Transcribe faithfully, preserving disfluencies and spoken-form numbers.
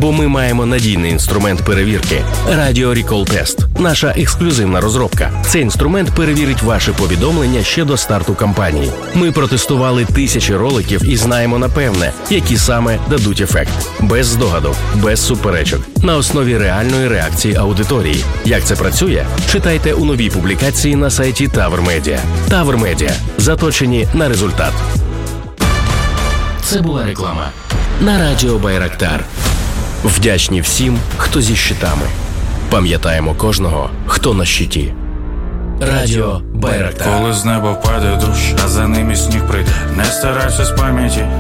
Бо ми маємо надійний інструмент перевірки – Radio Recall Test. Наша ексклюзивна розробка. Цей інструмент перевірить ваші повідомлення ще до старту кампанії. Ми протестували тисячі роликів і знаємо напевне, які саме дадуть ефект. Без здогадок, без суперечок. На основі реальної реакції аудиторії. Як це працює? Читайте у новій публікації на сайті Tower Media. Tower Media. Заточені на результат. Це була реклама на Радіо Байрактар. Вдячні всім, хто зі щитами. Пам'ятаємо кожного, хто на щиті. Радіо Байрактар. Коли з неба впаде дощ, а за ним і сніг прийде, не старайся з пам'яті